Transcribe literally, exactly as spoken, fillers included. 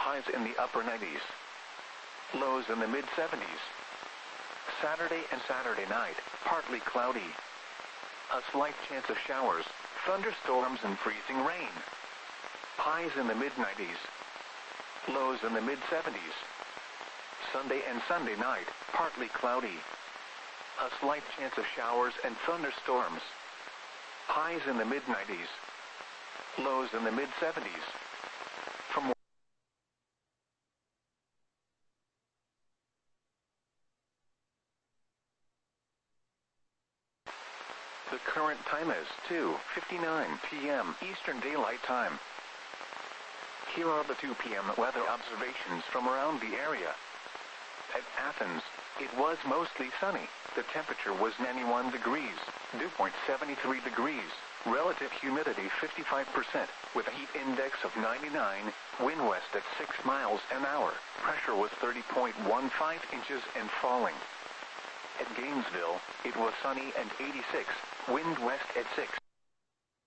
highs in the upper nineties. Lows in the mid seventies. Saturday and Saturday night, partly cloudy. A slight chance of showers, thunderstorms and freezing rain. Highs in the mid nineties. Lows in the mid seventies. Sunday and Sunday night, partly cloudy. A slight chance of showers and thunderstorms. Highs in the mid nineties. Lows in the mid seventies. From The current time is two fifty-nine p m Eastern Daylight Time. Here are the two p m weather observations from around the area. At Athens, it was mostly sunny. The temperature was ninety-one degrees, dew point seventy-three degrees, relative humidity fifty-five percent, with a heat index of ninety-nine, wind west at six miles an hour, pressure was thirty point one five inches and falling. At Gainesville, it was sunny and eighty-six, wind west at six.